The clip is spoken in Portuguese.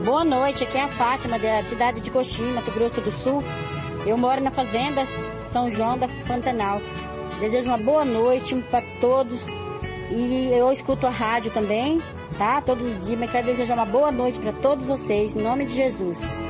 Boa noite, aqui é a Fátima, da cidade de Coxim, Mato Grosso do Sul. Eu moro na fazenda São João da Pantanal. Desejo uma boa noite para todos. E eu escuto a rádio também, tá? Todos os dias, mas quero desejar uma boa noite para todos vocês, em nome de Jesus.